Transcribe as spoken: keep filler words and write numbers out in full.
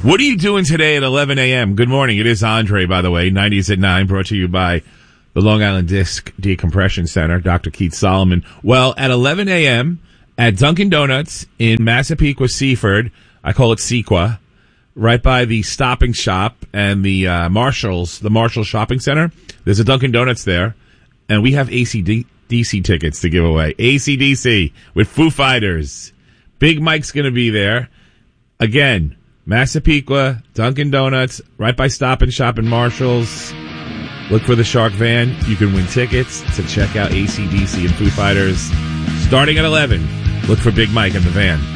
What are you doing today at eleven a.m.? Good morning. It is Andre, by the way. nineties at nine, brought to you by the Long Island Disc Decompression Center, Doctor Keith Solomon. Well, at eleven a.m. at Dunkin' Donuts in Massapequa, Seaford, I call it Sequa, right by the Stop and Shop and the uh, Marshalls, the Marshall Shopping Center. There's a Dunkin' Donuts there, and we have A C D C tickets to give away. A C D C with Foo Fighters. Big Mike's going to be there. Again, Massapequa, Dunkin' Donuts, right by Stop and Shop and Marshalls. Look for the Shark Van. You can win tickets to check out A C D C and Foo Fighters. Starting at eleven, look for Big Mike in the van.